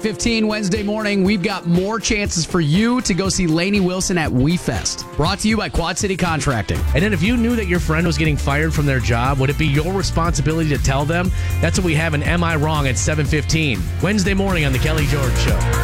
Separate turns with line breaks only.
7:15 Wednesday morning, we've got more chances for you to go see Lainey Wilson at WeFest. Brought to you by Quad City Contracting.
And then if you knew that your friend was getting fired from their job, would it be your responsibility to tell them? That's what we have in Am I Wrong at 7:15 Wednesday morning on The Kelly George Show.